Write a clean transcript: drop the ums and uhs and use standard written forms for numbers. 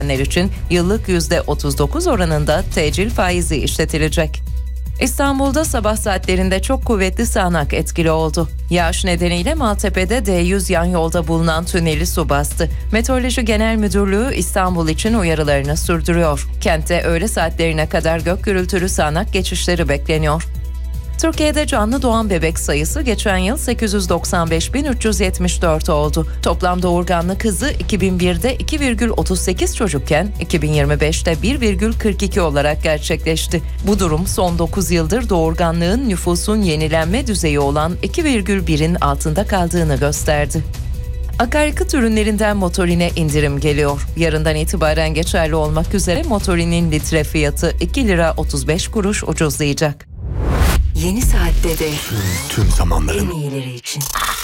için yıllık %39 oranında tecil faizi işletilecek. İstanbul'da sabah saatlerinde çok kuvvetli sağanak etkili oldu. Yağış nedeniyle Maltepe'de D100 yan yolda bulunan tüneli su bastı. Meteoroloji Genel Müdürlüğü İstanbul için uyarılarını sürdürüyor. Kentte öğle saatlerine kadar gök gürültülü sağanak geçişleri bekleniyor. Türkiye'de canlı doğan bebek sayısı geçen yıl 895.374 oldu. Toplam doğurganlık hızı 2001'de 2,38 çocukken 2025'te 1,42 olarak gerçekleşti. Bu durum son 9 yıldır doğurganlığın nüfusun yenilenme düzeyi olan 2,1'in altında kaldığını gösterdi. Akaryakıt ürünlerinden motorine indirim geliyor. Yarından itibaren geçerli olmak üzere motorinin litre fiyatı 2 lira 35 kuruş ucuzlayacak. Yeni saatte de tüm zamanların en iyileri için.